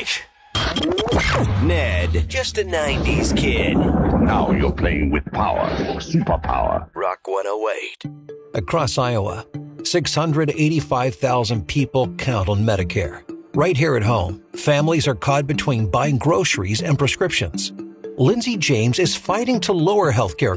Mike. Ned, just a 90s kid. Now you're playing with power. Superpower. Rock 108. Across Iowa, 685,000 people count on Medicare. Right here at home, families are caught between buying groceries and prescriptions. Lindsay James is fighting to lower healthcare